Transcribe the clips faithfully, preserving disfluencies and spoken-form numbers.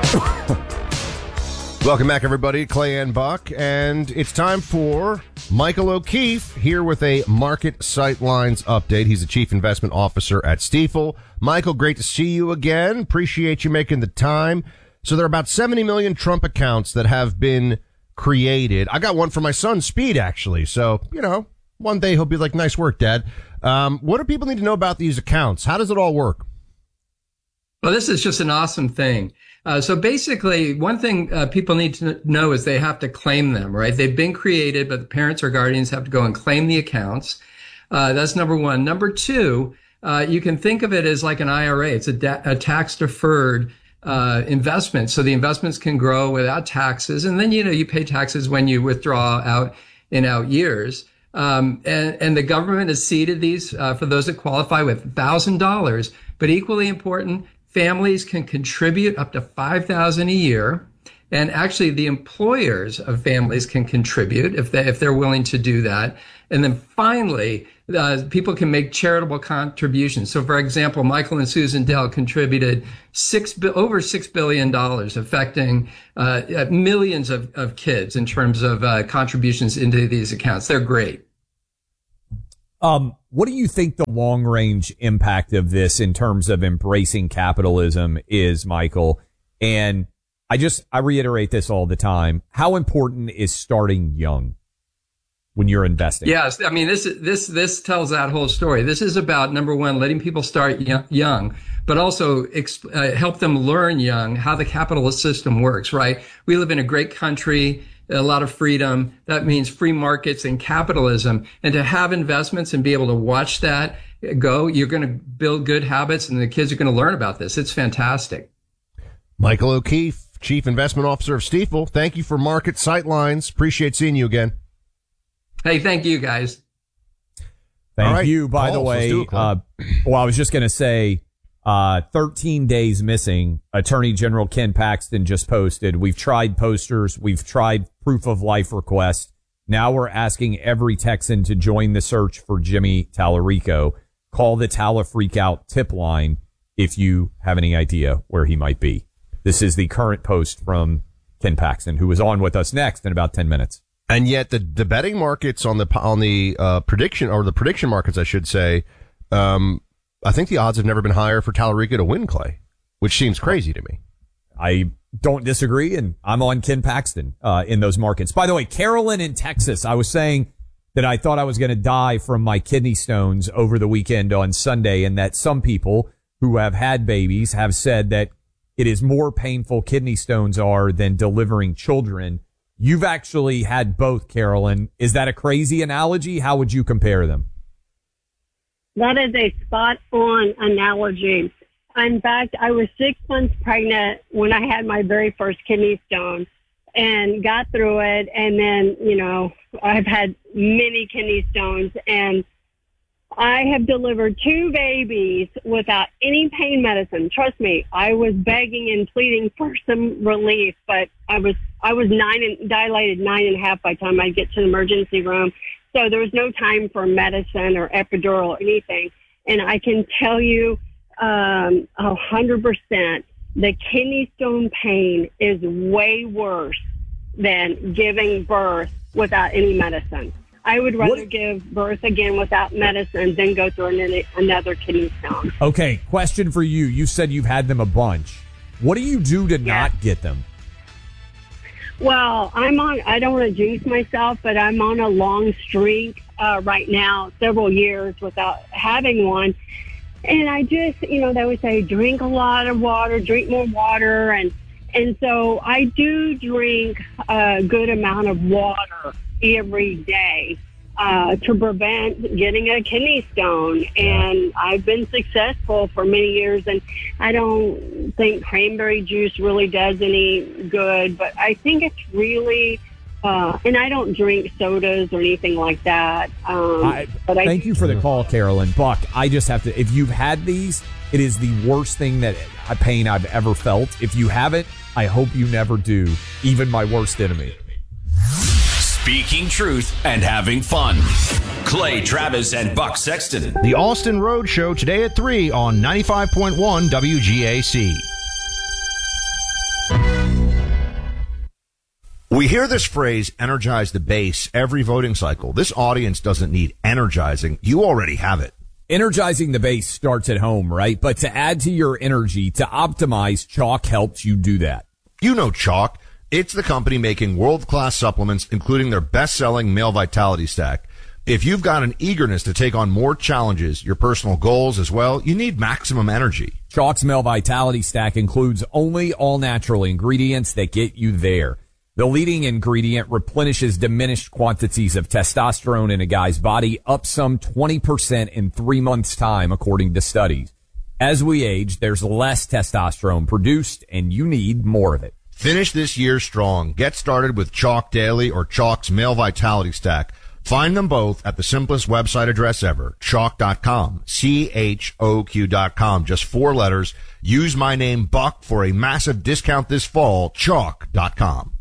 Welcome back, everybody. Clay and Buck, and it's time for Michael O'Keefe here with a Market Sightlines update. He's the Chief Investment Officer at Stifel. Michael, great to see you again. Appreciate you making the time. So there are about seventy million Trump accounts that have been created. I got one for my son, Speed, actually. So, you know, one day he'll be like, nice work, Dad. Um, what do people need to know about these accounts? How does it all work? Well, this is just an awesome thing. Uh, so basically, one thing uh, people need to know is they have to claim them, right? They've been created, but the parents or guardians have to go and claim the accounts. Uh, that's number one. Number two, uh, you can think of it as like an I R A. It's a, da- a tax-deferred uh, investment. So the investments can grow without taxes. And then, you know, you pay taxes when you withdraw out in out years. Um, and, and the government has seeded these uh, for those that qualify with one thousand dollars. But equally important, families can contribute up to five thousand dollars a year. And actually, the employers of families can contribute if they, if they're willing to do that. And then finally, uh, people can make charitable contributions. So, for example, Michael and Susan Dell contributed six, over six billion dollars, affecting uh, millions of, of kids in terms of uh, contributions into these accounts. They're great. Um, what do you think the long range impact of this in terms of embracing capitalism is, Michael? And I just, I reiterate this all the time. How important is starting young when you're investing? Yes. I mean, this, this, this tells that whole story. This is about, number one, letting people start young, but also exp- uh, help them learn young how the capitalist system works, right? We live in a great country, a lot of freedom. That means free markets and capitalism. And to have investments and be able to watch that go, you're going to build good habits and the kids are going to learn about this. It's fantastic. Michael O'Keefe, Chief Investment Officer of Stifel. Thank you for Market Sightlines. Appreciate seeing you again. Hey, thank you, guys. Thank right, you, by Pulse, the way. it, uh, well, I was just going to say, uh, thirteen days missing. Attorney General Ken Paxton just posted. We've tried posters. We've tried proof of life requests. Now we're asking every Texan to join the search for Jimmy Tallarico. Call the Talla Freakout tip line if you have any idea where he might be. This is the current post from Ken Paxton, who is on with us next in about ten minutes. And yet the, the betting markets on the, on the, uh, prediction, or the prediction markets, I should say, um, I think the odds have never been higher for Tallarico to win, Clay, which seems crazy to me. I don't disagree, and I'm on Ken Paxton, uh, in those markets. By the way, Carolyn in Texas, I was saying that I thought I was going to die from my kidney stones over the weekend on Sunday, and that some people who have had babies have said that it is more painful kidney stones are than delivering children. You've actually had both, Carolyn. Is that a crazy analogy? How would you compare them? That is a spot-on analogy. In fact, I was six months pregnant when I had my very first kidney stone and got through it. And then, you know, I've had many kidney stones, and I have delivered two babies without any pain medicine. Trust me, I was begging and pleading for some relief, but I was I was nine and dilated nine and a half by the time I get to the emergency room. So there was no time for medicine or epidural or anything. And I can tell you um, a hundred percent the kidney stone pain is way worse than giving birth without any medicine. I would rather what? give birth again without medicine than go through an, another kidney stone. Okay, question for you. You said you've had them a bunch. What do you do to yes. not get them? Well, I'm on, I don't want to jinx myself, but I'm on a long streak uh, right now, several years without having one. And I just, you know, they would say, drink a lot of water, drink more water. And, and so I do drink a good amount of water every day uh, to prevent getting a kidney stone. And I've been successful for many years, and I don't think cranberry juice really does any good, but I think it's really, uh, and I don't drink sodas or anything like that. Um, I, but I, thank you for the call, Carolyn. Buck, I just have to, if you've had these, it is the worst thing that a pain I've ever felt. If you haven't, I hope you never do, even my worst enemy. Speaking truth and having fun. Clay Travis and Buck Sexton. The Austin Road Show today at three on ninety-five point one W G A C. We hear this phrase, energize the base, every voting cycle. This audience doesn't need energizing. You already have it. Energizing the base starts at home, right? But to add to your energy, to optimize, Chalk helps you do that. You know Chalk. It's the company making world-class supplements, including their best-selling Male Vitality Stack. If you've got an eagerness to take on more challenges, your personal goals as well, you need maximum energy. Chalk's Male Vitality Stack includes only all-natural ingredients that get you there. The leading ingredient replenishes diminished quantities of testosterone in a guy's body, up some twenty percent in three months' time, according to studies. As we age, there's less testosterone produced, and you need more of it. Finish this year strong. Get started with Chalk Daily or Chalk's Male Vitality Stack. Find them both at the simplest website address ever, chalk dot com, C H O Q dot com. Just four letters. Use my name, Buck, for a massive discount this fall, chalk dot com.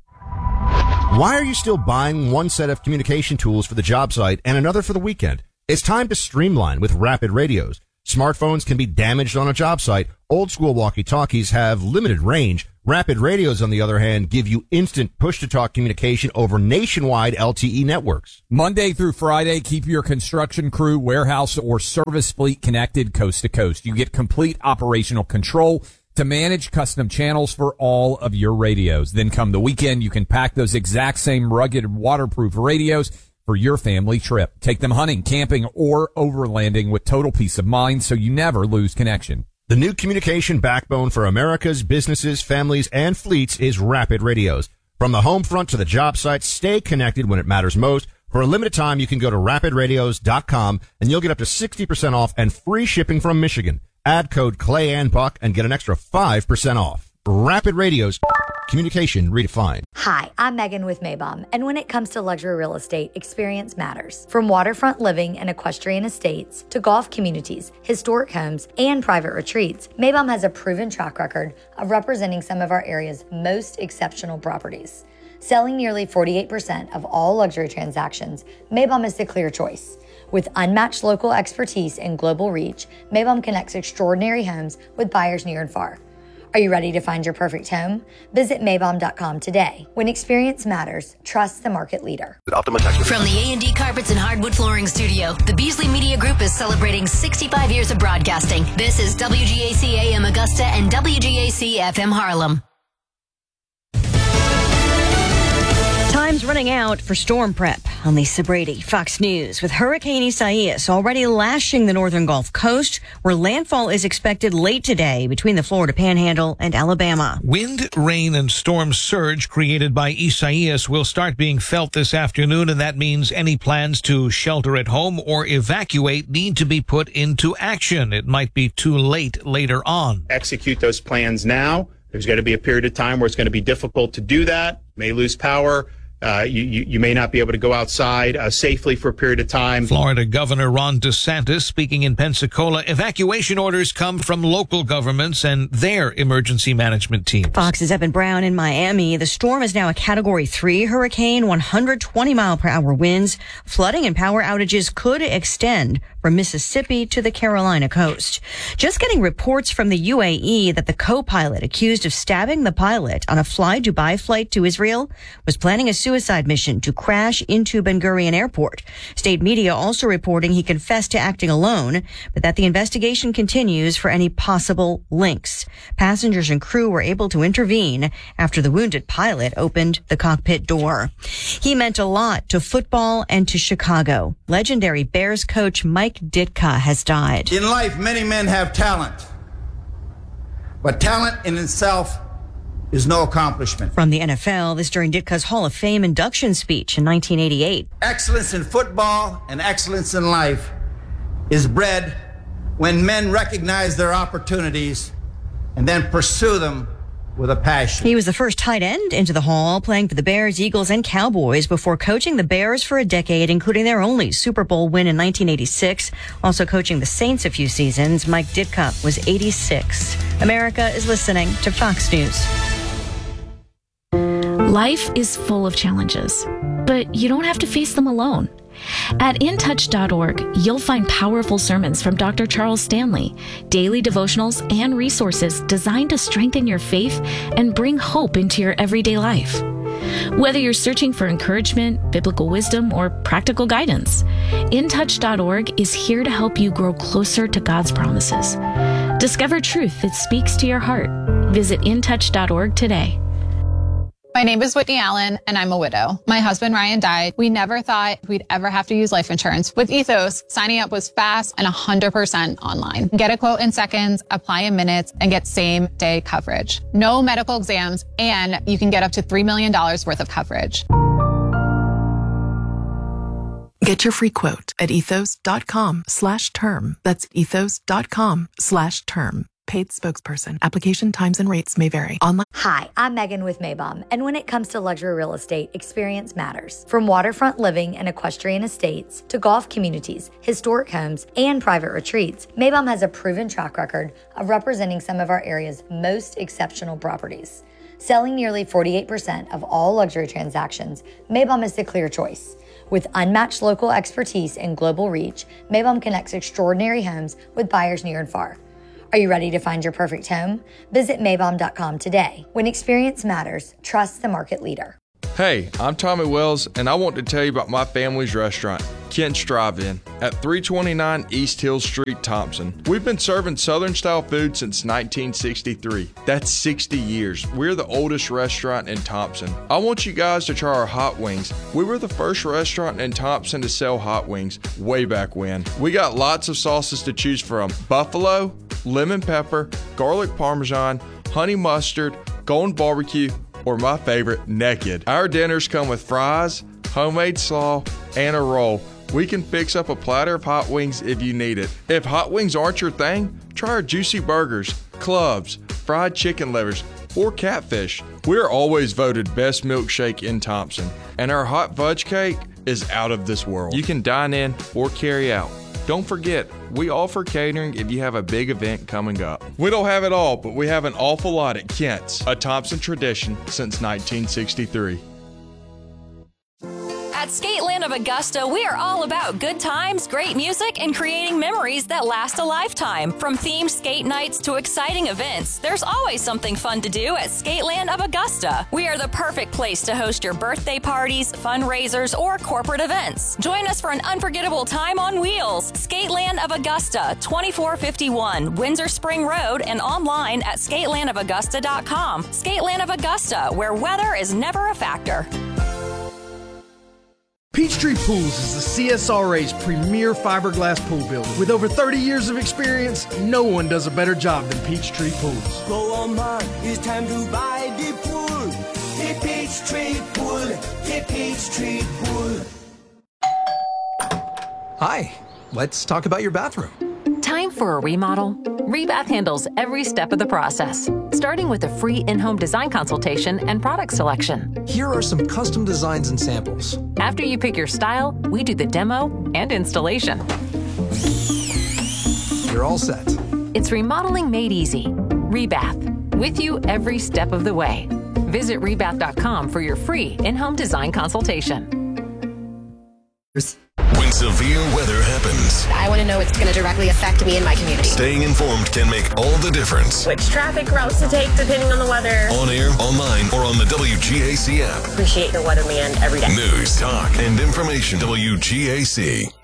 Why are you still buying one set of communication tools for the job site and another for the weekend? It's time to streamline with Rapid Radios. Smartphones can be damaged on a job site. Old school walkie-talkies have limited range. Rapid Radios, on the other hand, give you instant push-to-talk communication over nationwide L T E networks. Monday through Friday, keep your construction crew, warehouse, or service fleet connected coast to coast. You get complete operational control to manage custom channels for all of your radios. Then come the weekend, you can pack those exact same rugged waterproof radios for your family trip. Take them hunting, camping, or overlanding with total peace of mind so you never lose connection. The new communication backbone for America's businesses, families, and fleets is Rapid Radios. From the home front to the job site, stay connected when it matters most. For a limited time, you can go to rapid radios dot com and you'll get up to sixty percent off and free shipping from Michigan. Add code Clay and Buck and get an extra five percent off. Rapid Radios, communication redefined. Hi, I'm Megan with Maybom, and when it comes to luxury real estate, experience matters. From waterfront living and equestrian estates to golf communities, historic homes, and private retreats, Maybom has a proven track record of representing some of our area's most exceptional properties. Selling nearly forty-eight percent of all luxury transactions, Maybom is the clear choice. With unmatched local expertise and global reach, Maybom connects extraordinary homes with buyers near and far. Are you ready to find your perfect home? Visit Maybom dot com today. When experience matters, trust the market leader. From the A and D Carpets and Hardwood Flooring Studio, the Beasley Media Group is celebrating sixty-five years of broadcasting. This is W G A C A M Augusta and W G A C F M Harlem. Time's running out for storm prep. I'm Lisa Brady, Fox News. With Hurricane Isaias already lashing the northern Gulf Coast, where landfall is expected late today between the Florida Panhandle and Alabama. Wind, rain, and storm surge created by Isaias will start being felt this afternoon, and that means any plans to shelter at home or evacuate need to be put into action. It might be too late later on. Execute those plans now. There's going to be a period of time where it's going to be difficult to do that. May lose power. Uh, you, you, you may not be able to go outside uh, safely for a period of time. Florida Governor Ron DeSantis speaking in Pensacola. Evacuation orders come from local governments and their emergency management teams. Fox's Evan Brown in Miami. The storm is now a Category three hurricane, one hundred twenty mile per hour winds. Flooding and power outages could extend from Mississippi to the Carolina coast. Just getting reports from the U A E that the co-pilot accused of stabbing the pilot on a Fly Dubai flight to Israel was planning a suicide mission to crash into Ben Gurion Airport. State media also reporting he confessed to acting alone, but that the investigation continues for any possible links. Passengers and crew were able to intervene after the wounded pilot opened the cockpit door. He meant a lot to football and to Chicago. Legendary Bears coach Mike Ditka has died. In life, many men have talent, but talent in itself is no accomplishment. From the N F L, this during Ditka's Hall of Fame induction speech in nineteen eighty-eight. Excellence in football and excellence in life is bred when men recognize their opportunities and then pursue them with a passion. He was the first tight end into the Hall, playing for the Bears, Eagles, and Cowboys before coaching the Bears for a decade, including their only Super Bowl win in nineteen eighty-six. Also coaching the Saints a few seasons, Mike Ditka was eighty-six. America is listening to Fox News. Life is full of challenges, but you don't have to face them alone. At in touch dot org, you'll find powerful sermons from Doctor Charles Stanley, daily devotionals, and resources designed to strengthen your faith and bring hope into your everyday life. Whether you're searching for encouragement, biblical wisdom, or practical guidance, in touch dot org is here to help you grow closer to God's promises. Discover truth that speaks to your heart. Visit in touch dot org today. My name is Whitney Allen, and I'm a widow. My husband, Ryan, died. We never thought we'd ever have to use life insurance. With Ethos, signing up was fast and one hundred percent online. Get a quote in seconds, apply in minutes, and get same-day coverage. No medical exams, and you can get up to three million dollars worth of coverage. Get your free quote at ethos.com slash term. That's ethos.com slash term. Paid spokesperson. Application times and rates may vary. Online. Hi, I'm Megan with Maybom, and when it comes to luxury real estate, experience matters. From waterfront living and equestrian estates to golf communities, historic homes, and private retreats, Maybom has a proven track record of representing some of our area's most exceptional properties. Selling nearly forty-eight percent of all luxury transactions, Maybom is the clear choice. With unmatched local expertise and global reach, Maybom connects extraordinary homes with buyers near and far. Are you ready to find your perfect home? Visit Maybom dot com today. When experience matters, trust the market leader. Hey, I'm Tommy Wells, and I want to tell you about my family's restaurant, Kent's Drive-In, at three twenty-nine East Hill Street, Thompson. We've been serving Southern-style food since nineteen sixty-three. That's sixty years. We're the oldest restaurant in Thompson. I want you guys to try our hot wings. We were the first restaurant in Thompson to sell hot wings way back when. We got lots of sauces to choose from. Buffalo, lemon pepper, garlic parmesan, honey mustard, golden barbecue, or my favorite, naked. Our dinners come with fries, homemade slaw, and a roll. We can fix up a platter of hot wings if you need it. If hot wings aren't your thing, try our juicy burgers, clubs, fried chicken livers, or catfish. We're always voted best milkshake in Thompson, and our hot fudge cake is out of this world. You can dine in or carry out. Don't forget, we offer catering if you have a big event coming up. We don't have it all, but we have an awful lot at Kent's, a Thompson tradition since nineteen sixty-three. At Skateland of Augusta, we are all about good times, great music, and creating memories that last a lifetime. From themed skate nights to exciting events, there's always something fun to do at Skateland of Augusta. We are the perfect place to host your birthday parties, fundraisers, or corporate events. Join us for an unforgettable time on wheels. Skateland of Augusta, twenty-four fifty-one Windsor Spring Road, and online at skateland of augusta dot com. Skateland of Augusta, where weather is never a factor. Peachtree Pools is the C S R A's premier fiberglass pool builder. With over thirty years of experience, no one does a better job than Peachtree Pools. Go on, man, it's time to buy the pool. The Peachtree Pool, the Peachtree Pool. Hi, let's talk about your bathroom. Time for a remodel? Rebath handles every step of the process, starting with a free in-home design consultation and product selection. Here are some custom designs and samples. After you pick your style, we do the demo and installation. You're all set. It's remodeling made easy. Rebath, with you every step of the way. Visit rebath dot com for your free in-home design consultation. When severe weather happens, I want to know it's going to directly affect me and my community. Staying informed can make all the difference. Which traffic routes to take depending on the weather. On air, online, or on the W G A C app. Appreciate your weatherman every day. News, talk, and information. W G A C.